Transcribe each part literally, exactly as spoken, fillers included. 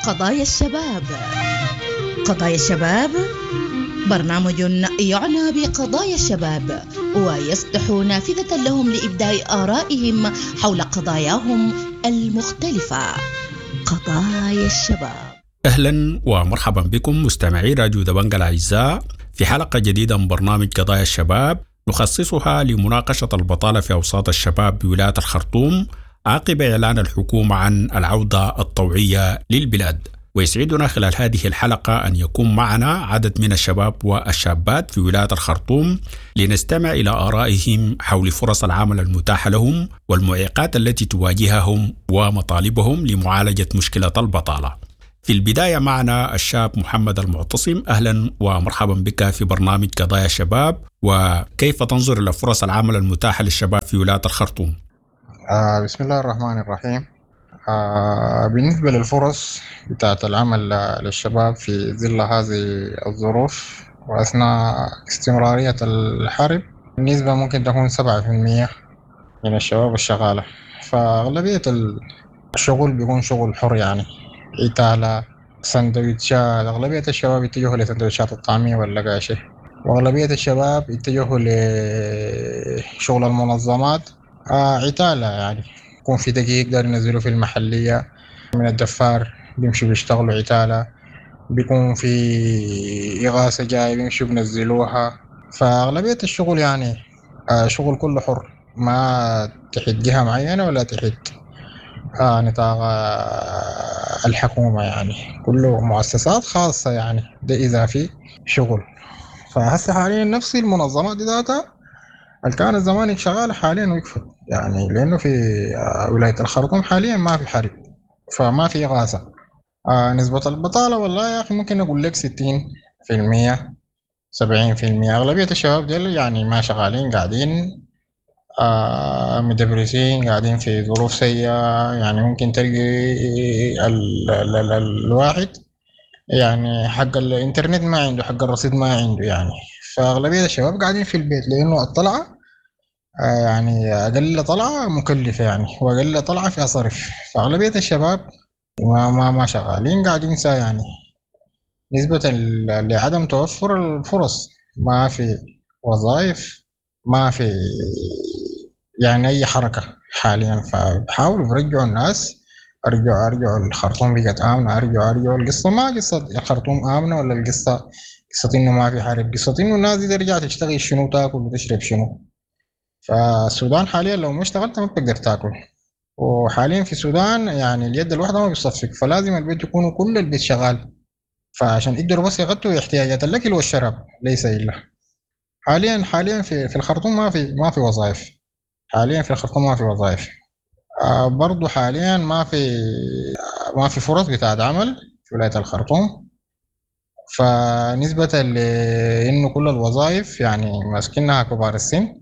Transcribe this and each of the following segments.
قضايا الشباب. قضايا الشباب برنامج يعنى بقضايا الشباب ويصبح نافذة لهم لإبداء آرائهم حول قضاياهم المختلفة. قضايا الشباب. أهلا ومرحبا بكم مستمعي راديو دبنجة الأعزاء في حلقة جديدة من برنامج قضايا الشباب نخصصها لمناقشة البطالة في أوساط الشباب بولاية الخرطوم عقب إعلان الحكومة عن العودة الطوعية للبلاد. ويسعدنا خلال هذه الحلقة أن يكون معنا عدد من الشباب والشابات في ولاية الخرطوم لنستمع إلى آرائهم حول فرص العمل المتاحة لهم والمعيقات التي تواجههم ومطالبهم لمعالجة مشكلة البطالة. في البداية معنا الشاب محمد المعتصم. أهلا ومرحبا بك في برنامج قضايا الشباب، وكيف تنظر إلى فرص العمل المتاحة للشباب في ولاية الخرطوم؟ آه بسم الله الرحمن الرحيم. آه بالنسبة للفرص بتاعة العمل للشباب في ظل هذه الظروف وأثناء استمرارية الحرب، النسبة ممكن تكون سبعة في المية من الشباب الشغالة. فأغلبية الشغل بيكون شغل حر، يعني إتالة، سندويتشات. أغلبية الشباب يتجهوا لسندويتشات الطعمية واللقاشة، وأغلبية الشباب يتجهوا لشغل المنظمات، آه عتالة، يعني يكون في دقيق يقدر ينزلوا في المحلية من الدفار بيمشوا بيشتغلوا عتالة، بيكون في إغاثة جاي بيمشوا بنزلوها. فأغلبية الشغل يعني آه شغل كله حر، ما تحت جهة معينة ولا تحت آه نطاق آه الحكومة، يعني كله مؤسسات خاصة، يعني ده إذا في شغل. فهسه حاليا نفس المنظمات دي ذاتها اللي كانت زمان شغالة حاليا وقفت، يعني لأنه في ولاية الخرطوم حاليا ما في حرب، فما في إغاثة. آه نسبة البطالة والله يا أخي ممكن أقول لك ستين في المية سبعين في المية. أغلبية الشباب ديل يعني ما شغالين، قاعدين آه مدبرسين، قاعدين في ظروف سيئة. يعني ممكن تلقي ال ال ال الواحد يعني حق الإنترنت ما عنده، حق الرصيد ما عنده يعني. فأغلبية الشباب قاعدين في البيت لأنه الطلعة آه يعني أقل طلعة مكلفة، يعني وأقل طلعة فيها صرف. فأغلبية الشباب ما ما ما شغالين، قاعدين سا يعني نسبة لعدم توفر الفرص، ما في وظائف، ما في يعني أي حركة حاليا. فبحاولوا يرجعوا الناس، أرجعوا أرجعوا الخرطوم بقت آمنة، أرجعوا أرجعوا القصة ما قصة الخرطوم آمنة ولا القصة قصة إنه ما في حرب، قصة إنه الناس دي ترجع تشتغل شنو، تاكل وتشرب شنو. فالسودان حاليا لو ما اشتغلت ما بتقدر تاكل، وحاليا في السودان يعني اليد الواحدة ما بيصفق، فلازم البيت يكونوا كل البيت شغال، فعشان يقدروا بس يغطوا احتياجات الأكل والشراب ليس إلا. حاليا حاليا في في الخرطوم ما في ما في وظائف، حاليا في الخرطوم ما في وظائف. آه برضو حاليا ما في ما في فرص بتاعت عمل في ولاية الخرطوم. فنسبة لإنه كل الوظائف يعني ماسكينها كبار السن،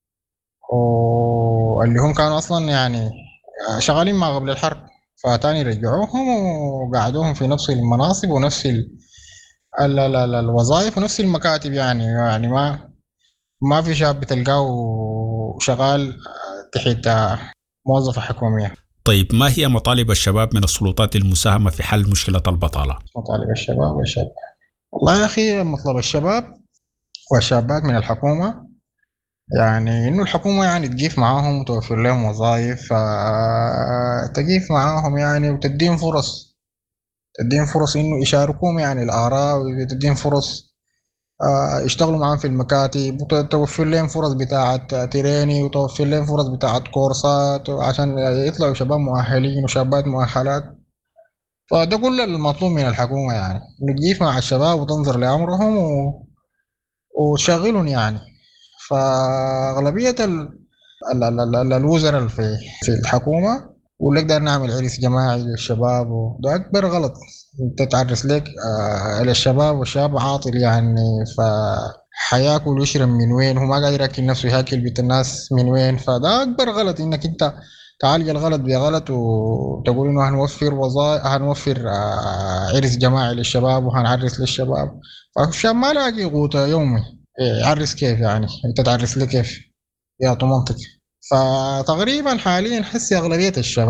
واللي هم كانوا أصلا يعني شغالين ما قبل الحرب، فتاني رجعوهم وقعدوهم في نفس المناصب ونفس ال ال ال ال الوظائف ونفس المكاتب. يعني يعني ما ما في شاب بتلقاه شغال تحت موظفة حكومية. طيب، ما هي مطالب الشباب من السلطات المساهمة في حل مشكلة البطالة؟ مطالب الشباب والشاب، والله يا أخي مطلب الشباب والشابات من الحكومة يعني إنه الحكومة يعني تقيف معاهم وتوفر لهم وظائف، تقيف معاهم يعني وتدين فرص، تدين فرص إنه يشاركوهم يعني الآراء، وتدين فرص يشتغلوا معاهم في المكاتب، وتوفر لهم فرص بتاعة تريني، وتوفر لهم فرص بتاعة كورسات عشان يطلعوا شباب مؤهلين وشابات مؤهلات. فده كل المطلوب من الحكومة، يعني إنه تقيف مع الشباب وتنظر لأمرهم و... وتشغلهم يعني. فأغلبية ال... ال... ال... ال... الوزراء في في الحكومة يقول لك ده نعمل عرس جماعي للشباب، وده أكبر غلط. أنت تعرس لك آه للشباب، والشاب عاطل يعني، فحياكل ويشرب من وين؟ هو ما قادر ياكل نفسه، ياكل بيت الناس من وين؟ فده أكبر غلط، إنك أنت تعالج الغلط بغلط وتقول إنه هنوفر وظائف، هنوفر آه عرس جماعي للشباب وهنعرس للشباب. فالشاب ما لاقي قوته يومي، يعرس كيف يعني؟ أنت تعرس لي كيف يا منطق؟ فتقريبا حاليا حسي أغلبية الشباب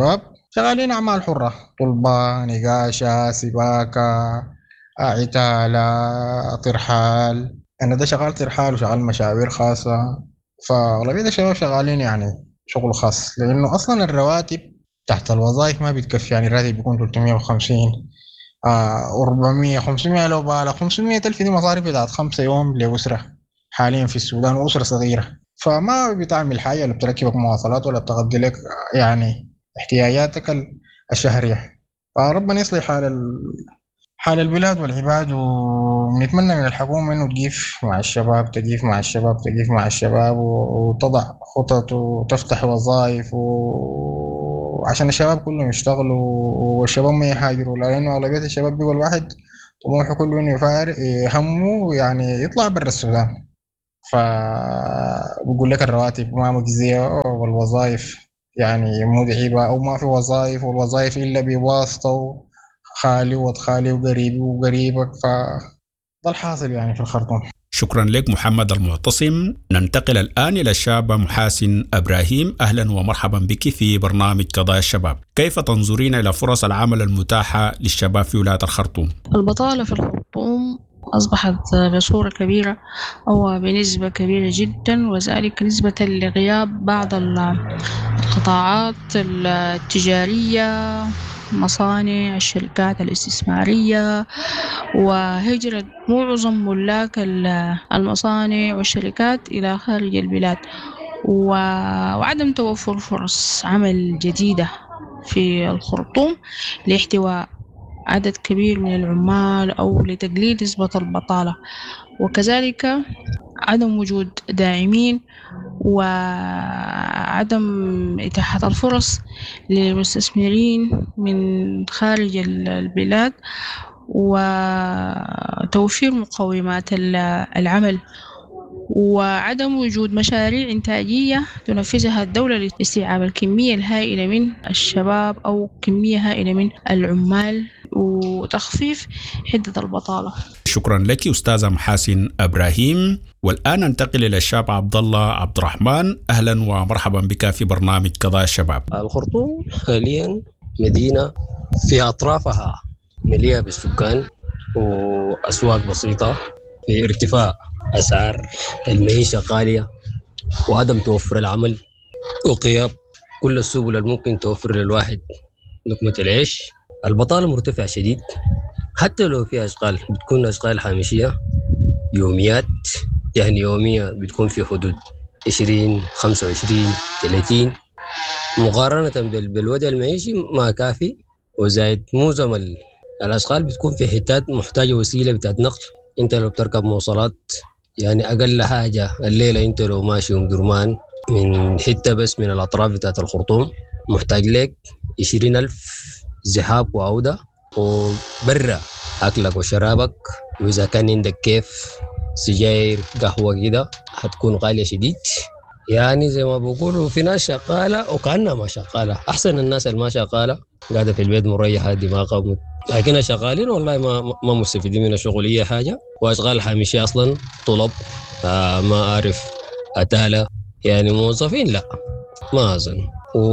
شغالين أعمال حرة، طلبة، نقاشة، سباكة، عتالة، ترحال. أنا ده شغال ترحال وشغال مشاوير خاصة. فأغلبية الشباب شغالين يعني شغل خاص، لأنه أصلا الرواتب تحت الوظائف ما بتكفي. يعني الراتب بيكون ثلاثمية وخمسين آه أربعمية خمسمية، لو بالغ خمسمية ألف دي مصاريف بتاعت خمسة يوم لأسرة حاليا في السودان، وأسرة صغيرة. فما بتعمل حاجة، ولا بتركبك مواصلات، ولا بتغطي لك يعني احتياجاتك الشهرية. فربنا يصلح حال ال... حال البلاد والعباد. ونتمنى من الحكومة إنه تقيف مع الشباب، تقيف مع الشباب، تقيف مع الشباب، وتضع خطط وتفتح وظائف و... عشان الشباب كلهم يشتغلوا، والشباب ما يهاجروا، لأنه أغلبية الشباب بيقول واحد طموحه كله إنه يفارق همه يعني يطلع برا السودان. فبقول لك الرواتب ما مجزية، والوظائف يعني متعبة، أو ما في وظائف، والوظائف إلا بواسطة خالي وخالي وقريبي وقريبك. فده الحاصل يعني في الخرطوم. شكرا لك محمد المعتصم. ننتقل الآن إلى الشابة محاسن إبراهيم. أهلا ومرحبا بك في برنامج قضايا الشباب. كيف تنظرين إلى فرص العمل المتاحة للشباب في ولاية الخرطوم؟ البطالة في الخرطوم أصبحت بصورة كبيرة أو بنسبة كبيرة جدا، وذلك نسبة لغياب بعض القطاعات التجارية، مصانع، الشركات الاستثمارية، وهجرة معظم ملاك المصانع والشركات إلى خارج البلاد، وعدم توفر فرص عمل جديدة في الخرطوم لاحتواء عدد كبير من العمال أو لتقليل نسبة البطالة، وكذلك عدم وجود داعمين وعدم إتاحة الفرص للمستثمرين من خارج البلاد، وتوفير مقومات العمل، وعدم وجود مشاريع إنتاجية تنفذها الدولة لاستيعاب الكمية الهائلة من الشباب أو كمية هائلة من العمال، وتخفيف حدة البطالة. شكرا لك أستاذة محاسن إبراهيم. والآن ننتقل إلى الشاب عبد الله عبد الرحمن. أهلا ومرحبا بك في برنامج قضايا الشباب. الخرطوم حاليا مدينة في أطرافها مليئة بالسكان وأسواق بسيطة، في ارتفاع أسعار المعيشة غالية، وعدم توفر العمل، وغياب كل السبل الممكن توفر للواحد لقمة العيش. البطالة مرتفعة شديد، حتى لو في أشغال بتكون أشغال هامشية يوميات، يعني يومية بتكون في حدود عشرين خمسة وعشرين ثلاثين، مقارنة بالوضع المعيشي ما كافي. وزائد معظم الأشغال بتكون في حتات محتاجة وسيلة بتاعت نقل. انت لو بتركب مواصلات يعني أقل حاجة الليلة انت لو ماشي أم درمان من حتة بس من الأطراف بتاعت الخرطوم محتاج لك عشرين ألف ذهاب وعودة، وبرا أكلك وشرابك، وإذا كان عندك كيف سجاير قهوة كده هتكون غالية شديد. يعني زي ما بقولوا في ناس شغالة وكأنها ما شغالة. أحسن الناس اللي ما شغالة قاعدة في البيت مريحة دماغها، لكن شغالين والله ما ما مستفيدين من الشغل أي حاجة. وأشغال حامشية أصلا طلب آه ما أعرف أتالة، يعني موظفين لا ما أظن.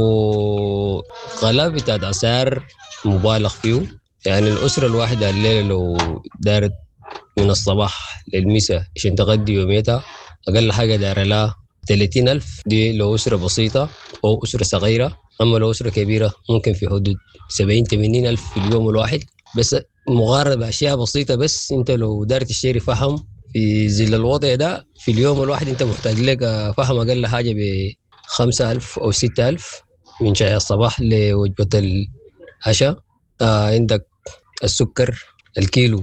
وغلاء بتاعت أسعار مبالغ فيه، يعني الأسرة الواحدة الليلة لو دارت من الصباح للمساء عشان تغدي يوميتها أقل حاجة دار لها ثلاثين ألف، دي لو أسرة بسيطة أو أسرة صغيرة. أما لو أسرة كبيرة ممكن في حدود سبعين ثمانين ألف في اليوم الواحد. بس مقارنة بأشياء بسيطة، بس أنت لو دارت تشتري فحم في ظل الوضع ده في اليوم الواحد أنت محتاج لك فحم أقل حاجة بخمسة ألف أو ستة ألف من شاي الصباح لوجبة العشاء. آه عندك السكر الكيلو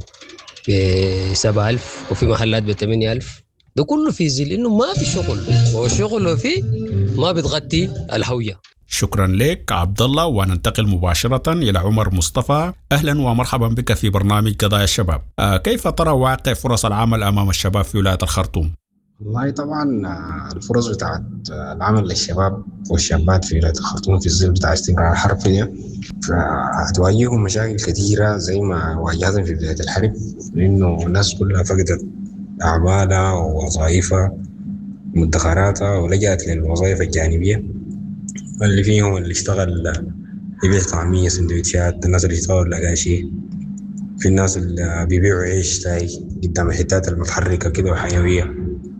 بسبعة ألف، وفي محلات بثمانية ألف. ده كله في ظل إنه ما في شغل، والشغل لو فيه ما بتغطي الهوية. شكرا لك عبد الله. وننتقل مباشرة إلى عمر مصطفى. أهلا ومرحبا بك في برنامج قضايا الشباب. آه كيف ترى واقع فرص العمل أمام الشباب في ولاية الخرطوم؟ والله طبعا الفرص بتاعت العمل للشباب والشابات في ولاية الخرطوم في الظل بتاع استمرار الحرب فيها، فهتواجههم مشاكل كثيرة زي ما واجهتهم في بداية الحرب، لأنه الناس كلها فقدت أعمالها ووظائفها ومدخراتها ولجأت للوظائف الجانبية، اللي فيهم اللي اشتغل يبيع طعمية سندوتشات، الناس اللي يطور لقاشي، في الناس اللي بيبيعوا عيش تاي قدام الحتات المتحركة كده وحيوية.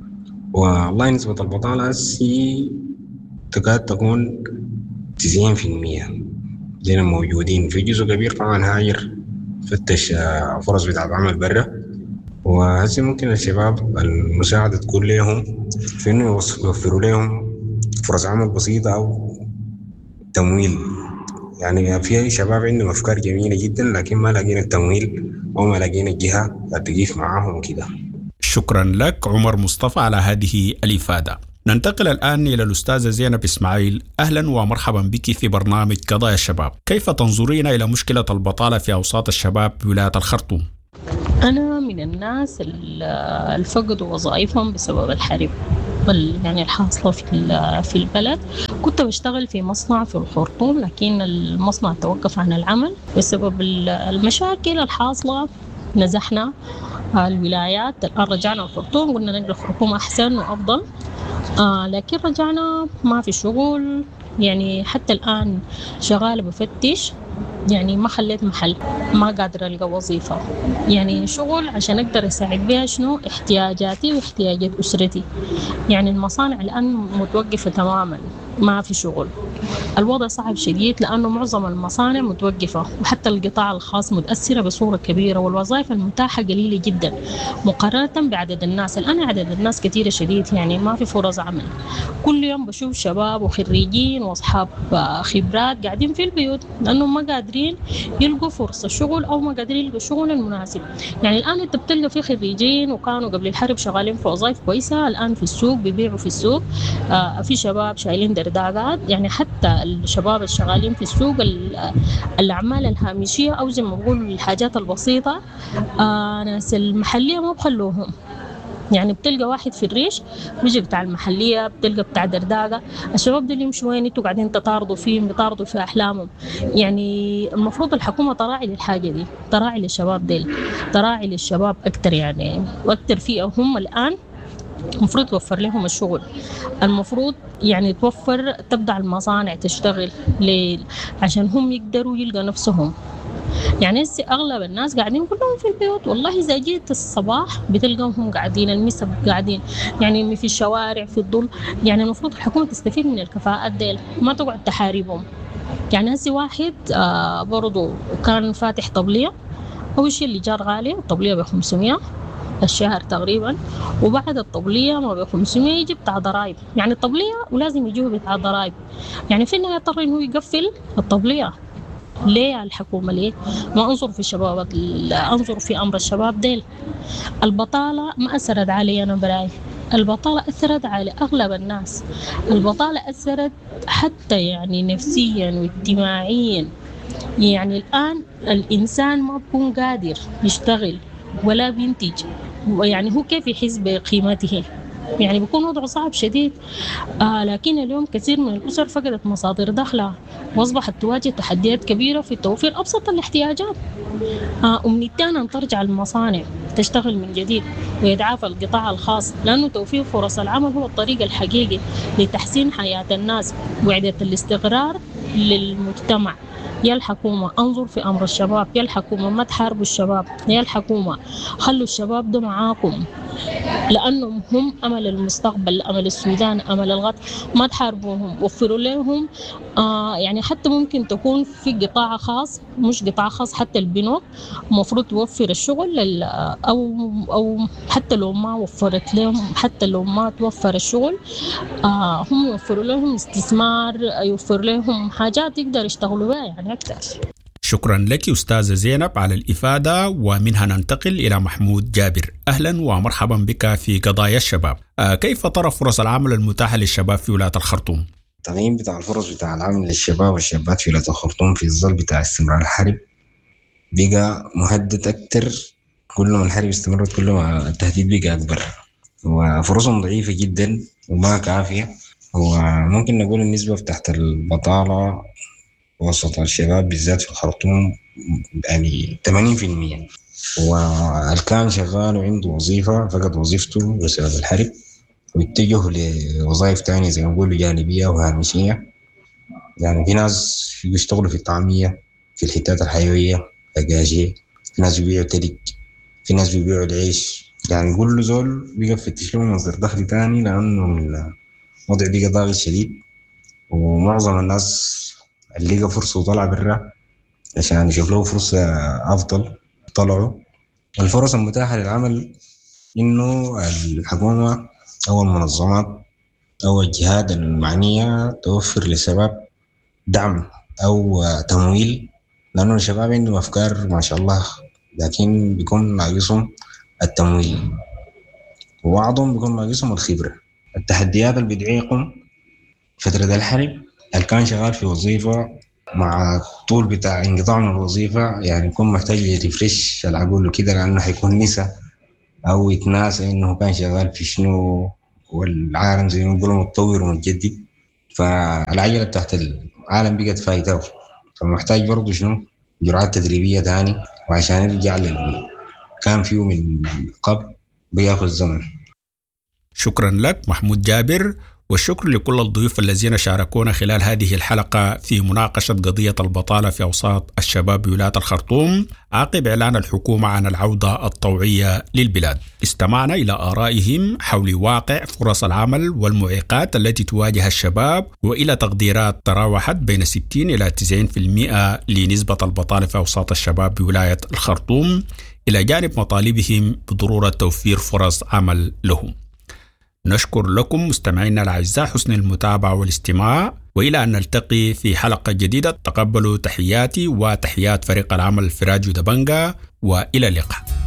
والله نسبة البطالة هي تكاد تكون تسعين في المية. دينا موجودين في جزء كبير طبعا هاجر فتش فرص بتاع عمل برا، وهسي ممكن الشباب المساعدة تكون لهم في إنه يوفروا لهم فرص عمل بسيطة أو تمويل. يعني في شباب عندهم أفكار جميلة جدا لكن ما لاقين التمويل أو ما لاقين الجهة تقيف معاهم كده. شكرا لك عمر مصطفى على هذه الإفادة. ننتقل الآن إلى الأستاذة زينب إسماعيل. أهلا ومرحبا بك في برنامج قضايا الشباب. كيف تنظرين إلى مشكلة البطالة في أوساط الشباب بولاية الخرطوم؟ أنا من الناس اللي فقدوا وظائفهم بسبب الحرب يعني الحاصلة في في البلد. كنت بشتغل في مصنع في الخرطوم، لكن المصنع توقف عن العمل بسبب المشاكل الحاصلة. نزحنا الولايات، الآن رجعنا الخرطوم، قلنا نقل الخرطوم أحسن وأفضل، آه لكن رجعنا ما في شغل. يعني حتى الآن شغالة بفتش، يعني ما خليت محل، ما قادرة ألقى وظيفة يعني شغل عشان أقدر أساعد بها شنو احتياجاتي واحتياجات أسرتي. يعني المصانع الآن متوقفة تماما، ما في شغل. الوضع صعب شديد لأنه معظم المصانع متوقفة، وحتى القطاع الخاص متأثرة بصورة كبيرة، والوظائف المتاحة قليلة جدا مقارنة بعدد الناس. الآن عدد الناس كثيرة شديد، يعني ما في فرص عمل. كل يوم بشوف شباب وخريجين وأصحاب خبرات قاعدين في البيوت لأنهم ما قادرين يلقوا فرصة شغل أو ما قادرين يلقوا شغل المناسب. يعني الآن أنت بتلقى في خريجين وكانوا قبل الحرب شغالين في وظائف كويسة، الآن في السوق بيبيعوا في السوق. آه في شباب شايلين درداقات، يعني حتى الشباب الشغالين في السوق الأعمال الهامشية أو زي ما بقول الحاجات البسيطة، آه ناس المحلية ما بخلوهم. يعني بتلقى واحد في الريش بيجي بتاع المحلية، بتلقى بتاع درداقة. الشباب دول يمشوا وين؟ انتوا قاعدين تطاردوا فيهم، بيطاردوا في أحلامهم. يعني المفروض الحكومة تراعي للحاجة دي، تراعي للشباب ديل، تراعي للشباب أكتر يعني وأكتر فيهم. هم الآن المفروض توفر لهم الشغل، المفروض يعني توفر تبدأ المصانع تشتغل ليل عشان هم يقدروا يلقى نفسهم. يعني أغلب الناس قاعدين كلهم في البيوت. والله إذا جيت الصباح بتلقاهم قاعدين، المسا قاعدين يعني في الشوارع في الظل. يعني المفروض الحكومة تستفيد من الكفاءات ديل، ما تقعد تحاربهم. يعني هسي واحد آه برضو كان فاتح طبلية، أول شيء اللي جار غالي الطبلية بخمسمية الشهر تقريبا، وبعد الطبلية ما بخمسمية يجي بتاع ضرائب. يعني الطبلية ولازم يجيه بتاع ضرائب. يعني في النهاية يضطر إنه يقفل الطبلية. ليه الحكومة ليه ما أنظر في الشباب، أنظر في أمر الشباب ديل؟ البطالة ما أثرت علي أنا براي، البطالة أثرت على أغلب الناس. البطالة أثرت حتى يعني نفسيا واجتماعيا. يعني الآن الإنسان ما بيكون قادر يشتغل ولا بينتج، يعني هو كيف يحس بقيمته؟ يعني بيكون وضعه صعب شديد. آه لكن اليوم كثير من الأسر فقدت مصادر دخلها وأصبحت تواجه تحديات كبيرة في توفير أبسط الاحتياجات. آه أمنيتنا أن ترجع المصانع تشتغل من جديد ويدعف القطاع الخاص، لأنه توفير فرص العمل هو الطريق الحقيقي لتحسين حياة الناس وإعادة الاستقرار للمجتمع. يا الحكومة انظر في أمر الشباب، يا الحكومة ما تحاربوا الشباب، يا الحكومة خلوا الشباب ده معاكم لأنهم هم أمل المستقبل، أمل السودان، أمل الغد. ما تحاربوهم، وفروا لهم. آه يعني حتى ممكن تكون في قطاع خاص، مش قطاع خاص، حتى البنوك مفروض توفر الشغل، أو أو حتى لو ما وفرت لهم، حتى لو ما توفر الشغل آه هم يوفروا لهم استثمار، يوفر لهم حاجات يقدر يشتغلوا بها يعني أكثر. شكرا لك أستاذة زينب على الإفادة. ومنها ننتقل إلى محمود جابر. أهلا ومرحبا بك في قضايا الشباب. آه كيف ترى فرص العمل المتاحة للشباب في ولاية الخرطوم؟ التغيير بتاع الفرص بتاع العمل للشباب والشابات في ولاية الخرطوم في الظل بتاع استمرار الحرب بقى مهدد أكتر. كل ما الحرب استمرت كل ما التهديد بقى أكبر، وفرصهم ضعيفة جدا وما كافية. وممكن نقول النسبة تحت البطالة وسط الشباب بالذات في الخرطوم يعني ثمانين في المية، والكان شغال وعنده وظيفة فقد وظيفته بسبب الحرب واتجه لوظائف تانية زي ما نقول جانبية وهامشية. يعني في ناس بيشتغلوا في الطعمية، في الحتات الحيوية، دجاجية، في ناس بيبيعوا تلج، في ناس بيبيعوا العيش. يعني كل زول بيقى فتش له مصدر دخل تاني، لأنه الوضع بيقى ضاغط شديد، ومعظم الناس اللي لقى فرصة وطلع برا عشان يشوف له فرصة أفضل طلعوا. الفرص المتاحة للعمل إنه الحكومة أو المنظمات أو الجهات المعنية توفر للشباب دعم أو تمويل، لأنه الشباب عندهم أفكار ما شاء الله، لكن بيكون ناقصهم التمويل، وبعضهم بيكون ناقصهم الخبرة. التحديات اللي بتعيقهم فترة الحرب، اللي كان شغال في وظيفة مع طول بتاع انقطاع من الوظيفة يعني يكون محتاج يريفريش العقول وكده، لأنه حيكون نسى أو يتناسى إنه كان شغال في شنو، والعالم زي ما بيقولوا متطور ومتجدد، فالعجلة تحت العالم بقت فايدة، فمحتاج برضو شنو جرعات تدريبية تاني، وعشان يرجع لل كان فيه من قبل بياخذ زمن. شكرا لك محمود جابر، والشكر لكل الضيوف الذين شاركونا خلال هذه الحلقة في مناقشة قضية البطالة في أوساط الشباب بولاية الخرطوم عقب إعلان الحكومة عن العودة الطوعية للبلاد. استمعنا إلى آرائهم حول واقع فرص العمل والمعيقات التي تواجه الشباب، وإلى تقديرات تراوحت بين ستين إلى تسعين بالمئة لنسبة البطالة في أوساط الشباب بولاية الخرطوم، إلى جانب مطالبهم بضرورة توفير فرص عمل لهم. نشكر لكم مستمعينا الأعزاء حسن المتابعة والاستماع، وإلى أن نلتقي في حلقة جديدة. تقبلوا تحياتي وتحيات فريق العمل في راديو دبنجة، وإلى اللقاء.